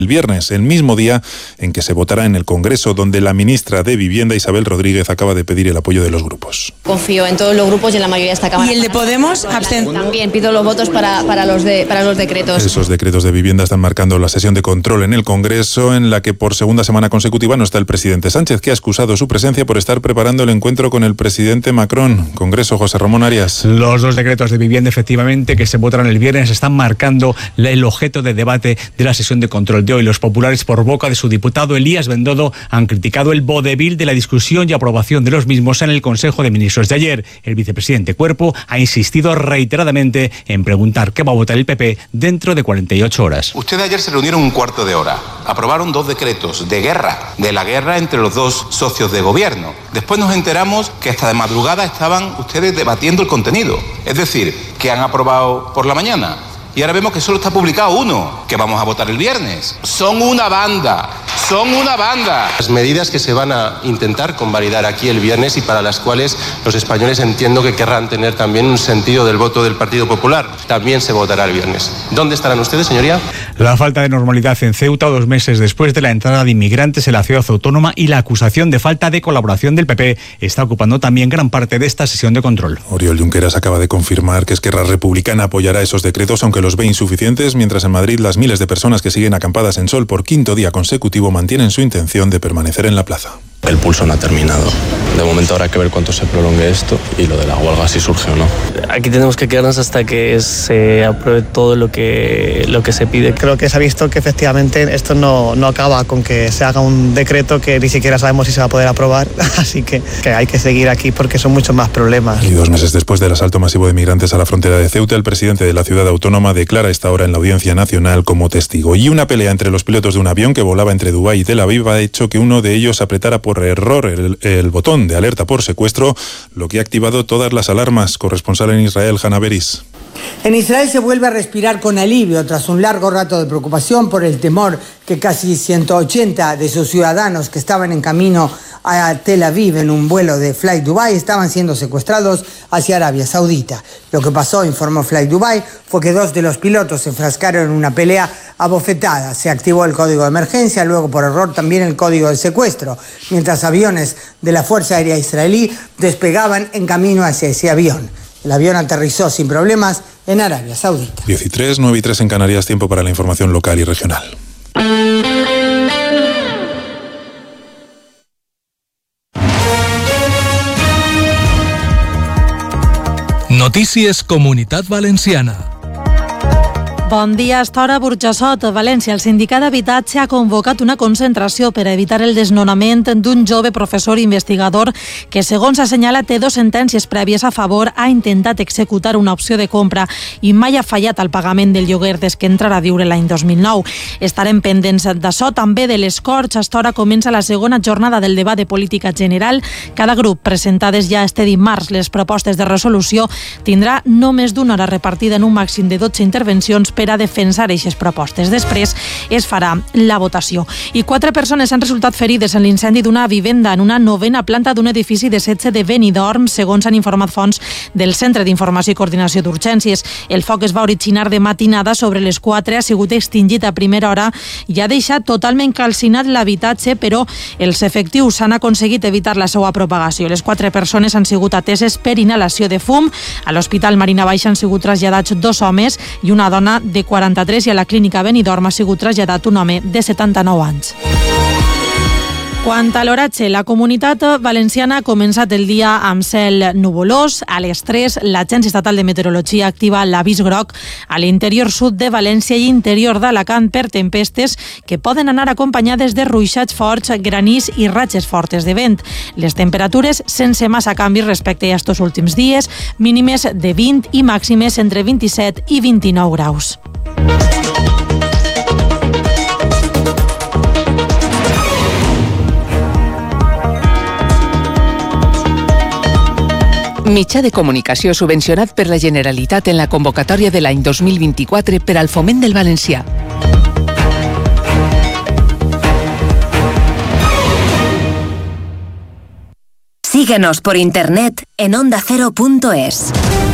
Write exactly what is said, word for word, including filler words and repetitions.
el viernes, el mismo día en que se votará en el Congreso, donde la ministra de Vivienda, Isabel Rodríguez, acaba de pedir el apoyo de los grupos. Confío en todos los grupos y en la mayoría de esta Cámara. ¿Y el de Podemos? Abstención. También pido los votos para, para, los de, para los decretos. Esos decretos de vivienda están marcando la sesión de control en el Congreso, en la que por segunda semana consecutiva no está el presidente Sánchez, que ha excusado su presencia por estar preparando el encuentro con el presidente Macron. Congreso, José Ramón Arias. Los dos decretos de vivienda, efectivamente, que se votarán el viernes, están marcando el objeto de debate de la sesión de control de hoy. Los populares, por boca de su diputado Elías Bendodo, han criticado el vodevil de la discusión y aprobación de los mismos en el Consejo de Ministros de ayer. El vicepresidente Cuerpo ha insistido reiteradamente en preguntar qué va a votar el P P dentro de cuarenta y ocho horas. Ustedes ayer se reunieron un cuarto de hora, aprobaron dos decretos de guerra, de la guerra entre los dos socios de gobierno. Después nos enteramos que hasta de madrugada estaban ustedes debatiendo el contenido, es decir, que han aprobado por la mañana. Y ahora vemos que solo está publicado uno, que vamos a votar el viernes. Son una banda, son una banda. Las medidas que se van a intentar convalidar aquí el viernes y para las cuales los españoles entiendo que querrán tener también un sentido del voto del Partido Popular, también se votará el viernes. ¿Dónde estarán ustedes, señoría? La falta de normalidad en Ceuta dos meses después de la entrada de inmigrantes en la ciudad autónoma y la acusación de falta de colaboración del P P está ocupando también gran parte de esta sesión de control. Oriol Junqueras acaba de confirmar que Esquerra Republicana apoyará esos decretos, aunque los ve insuficientes, mientras en Madrid las miles de personas que siguen acampadas en Sol por quinto día consecutivo mantienen su intención de permanecer en la plaza. El pulso no ha terminado. De momento habrá que ver cuánto se prolongue esto y lo de la huelga si surge o no. Aquí tenemos que quedarnos hasta que se apruebe todo lo que, lo que se pide. Creo que se ha visto que efectivamente esto no, no acaba con que se haga un decreto que ni siquiera sabemos si se va a poder aprobar, así que, que hay que seguir aquí porque son muchos más problemas. Y dos meses después del asalto masivo de migrantes a la frontera de Ceuta, el presidente de la ciudad autónoma declara esta hora en la Audiencia Nacional como testigo. Y una pelea entre los pilotos de un avión que volaba entre Dubái y Tel Aviv ha hecho que uno de ellos apretara por error el, el botón de alerta por secuestro, lo que ha activado todas las alarmas. Corresponsal en Israel, Hanna Beris. En Israel se vuelve a respirar con alivio tras un largo rato de preocupación por el temor que casi ciento ochenta de sus ciudadanos que estaban en camino a Tel Aviv en un vuelo de Fly Dubai estaban siendo secuestrados hacia Arabia Saudita. Lo que pasó, informó Fly Dubai, fue que dos de los pilotos se enfrascaron en una pelea a bofetadas. Se activó el código de emergencia, luego por error también el código de secuestro, mientras aviones de la Fuerza Aérea Israelí despegaban en camino hacia ese avión. El avión aterrizó sin problemas en Arabia Saudita. diez y tres, nueve y tres en Canarias, tiempo para la información local y regional. Notícies Comunitat Valenciana. Bon dia. A esta hora, Burjassot, València. El sindicat d'habitatge ha convocat una concentració per a evitar el desnonament d'un jove professor investigador que, segons assenyala, té dos sentències prèvies a favor, ha intentat executar una opció de compra i mai ha fallat al pagament del lloguer des que entrarà a viure l'any dos mil nou. Estarem pendents d'això, també de les Corts. A esta hora comença la segona jornada del debat de política general. Cada grup, presentades ja este dimarts les propostes de resolució, tindrà no més d'una hora repartida en un màxim de dotze intervencions per a defensar aquestes propostes. Després es farà la votació. I quatre persones han resultat ferides en l'incendi d'una vivenda en una novena planta d'un edifici de setze de Benidorm, segons han informat fonts del Centre d'Informació i Coordinació d'Urgències. El foc es va originar de matinada sobre les quatre, ha sigut extingit a primera hora i ha deixat totalment calcinat l'habitatge, però els efectius han aconseguit evitar la seva propagació. Les quatre persones han sigut ateses per inhalació de fum. A l'Hospital Marina Baixa han sigut traslladats dos homes i una dona de quaranta-tres i a la clínica Benidorm ha sigut traslladat un home de setanta-nou anys. Quant a l'oratge, la comunitat valenciana ha començat el dia amb cel nuvolós. A les tres, l'Agència Estatal de Meteorologia activa l'avís groc a l'interior sud de València i interior d'Alacant per tempestes que poden anar acompanyades de ruixats forts, granís i ratxes fortes de vent. Les temperatures sense massa canvis respecte a estos últims dies, mínimes de vint i màximes entre vint-i-set i vint-i-nou graus. Mitjà de comunicació subvencionat per la Generalitat en la convocatòria de l'any dos mil vint-i-quatre per al foment del valencià. Síguenos por internet en onda cero punto es.